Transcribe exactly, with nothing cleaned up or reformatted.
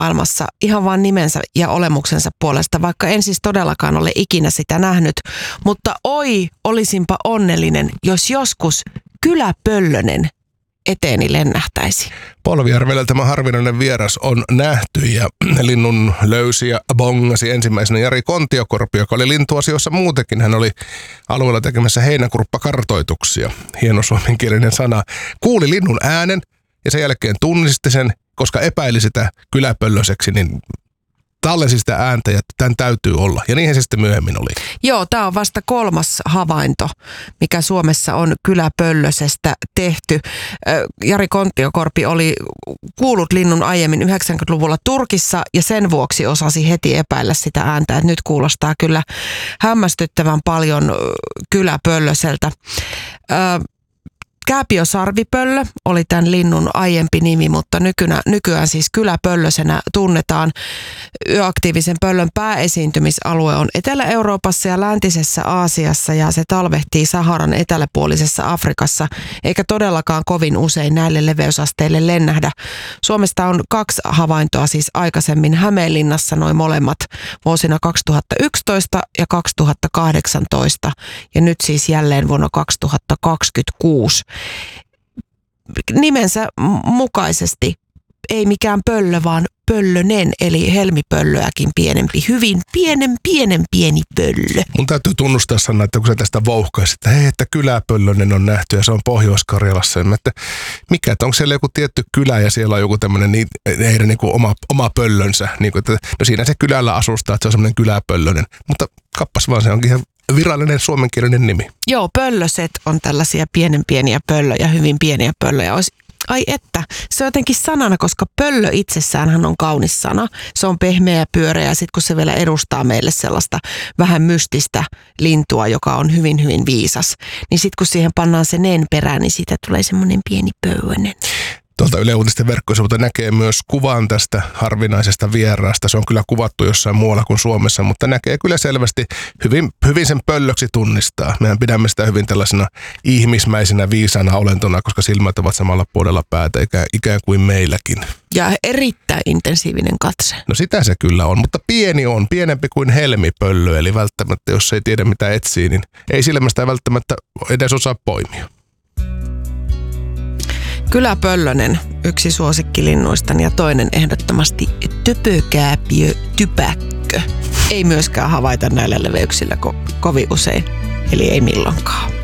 maailmassa ihan vain nimensä ja olemuksensa puolesta, vaikka en siis todellakaan ole ikinä sitä nähnyt. Mutta oi, olisinpa onnellinen, jos joskus kyläpöllönen eteeni lennähtäisi. Polvijärvellä tämä harvinainen vieras on nähty ja linnun löysi ja bongasi ensimmäisenä Jari Kontiokorpi, joka oli lintuasioissa muutenkin. Hän oli alueella tekemässä heinäkurppakartoituksia. Hieno suomenkielinen sana. Kuuli linnun äänen ja sen jälkeen tunnisti sen, koska epäili sitä kyläpöllöseksi, niin tallensi sitä ääntä ja tämän täytyy olla. Ja niinhän se sitten myöhemmin oli. Joo, tämä on vasta kolmas havainto, mikä Suomessa on kyläpöllösestä tehty. Jari Kontiokorpi oli kuullut linnun aiemmin yhdeksänkymmentäluvulla Turkissa ja sen vuoksi osasi heti epäillä sitä ääntä, että nyt kuulostaa kyllä hämmästyttävän paljon kyläpöllöseltä. Kääpiösarvipöllö oli tämän linnun aiempi nimi, mutta nykynä, nykyään siis kyläpöllösenä tunnetaan. Yöaktiivisen pöllön pääesiintymisalue on Etelä-Euroopassa ja läntisessä Aasiassa ja se talvehtii Saharan eteläpuolisessa Afrikassa, eikä todellakaan kovin usein näille leveysasteille lennähdä. Suomesta on kaksi havaintoa siis aikaisemmin Hämeenlinnassa, noin molemmat vuosina kaksituhattayksitoista ja kaksituhattakahdeksantoista ja nyt siis jälleen vuonna kaksituhattakaksikymmentäkuusi. Nimensä mukaisesti ei mikään pöllö, vaan pöllönen, eli helmipöllöäkin pienempi. Hyvin pienen, pienen pieni pöllö. Mun täytyy tunnustaa sanoa, että kun sä tästä vouhkaisit, että hei, että kyläpöllönen on nähty ja se on Pohjois-Karjalassa. Että mikä, että onko siellä joku tietty kylä ja siellä on joku tämmöinen niin, heidän niin kuin oma, oma pöllönsä. Niin kuin, että, no siinä se kylällä asustaa, että se on semmoinen kyläpöllönen. Mutta kappas vaan, se onkin ihan virallinen suomenkielinen nimi. Joo, pöllöset on tällaisia pienen pieniä pöllöjä, hyvin pieniä pöllöjä. Olisi Ai että, se on jotenkin sanana, koska pöllö itsessäänhän on kaunis sana. Se on pehmeä ja pyöreä ja sitten kun se vielä edustaa meille sellaista vähän mystistä lintua, joka on hyvin hyvin viisas, niin sitten kun siihen pannaan se nen perään, niin siitä tulee semmoinen pieni pöllönen. Tuolta Yle Uutisten verkkosivuilta näkee myös kuvan tästä harvinaisesta vieraasta. Se on kyllä kuvattu jossain muualla kuin Suomessa, mutta näkee kyllä selvästi, hyvin, hyvin sen pöllöksi tunnistaa. Mehän pidämme sitä hyvin tällaisena ihmismäisenä viisana olentona, koska silmät ovat samalla puolella päätä, ikään kuin meilläkin. Ja erittäin intensiivinen katse. No sitä se kyllä on, mutta pieni on, pienempi kuin helmipöllö, eli välttämättä, jos ei tiedä mitä etsii, niin ei silmästä välttämättä edes osaa poimia. Kyläpöllönen, yksi suosikkilinnuistani ja toinen ehdottomasti töpökääpiö typäkkö. Ei myöskään havaita näillä leveyksillä ko- kovin usein, eli ei milloinkaan.